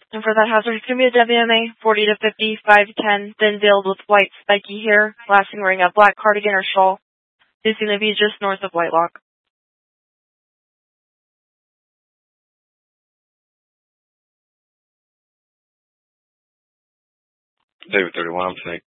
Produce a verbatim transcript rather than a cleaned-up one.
And for that hazard, it's going to be a W M A, forty to fifty, five to ten, thin veiled with white spiky hair, lasting wearing a black cardigan or shawl. It's going to be just north of Whitelock. David thirty-one, I'm saying.